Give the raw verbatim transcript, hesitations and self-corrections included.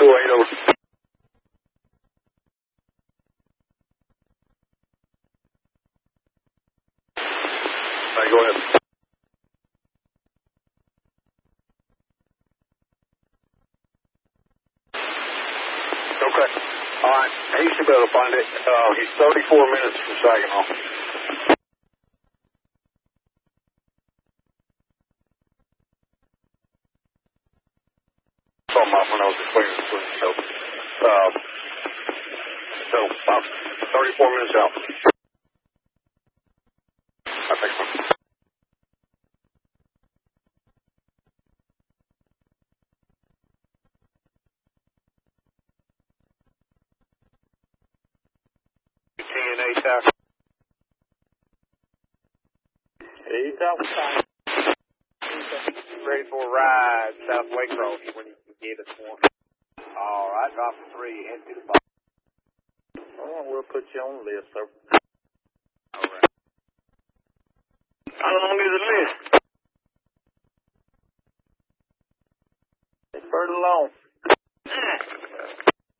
two eight over. All right, go ahead. Okay. All right. He should be able to find it. Uh, he's thirty-four minutes from Saginaw. Talking about when I was explaining this to him. So, uh, so about thirty-four minutes out. I think so. ten eight out. eight out. Ready for a ride South Waycross when you can get us one. All right, drop the three and to the bottom. Oh, we'll put you on the list, sir. All right. How long is the list? It's pretty long.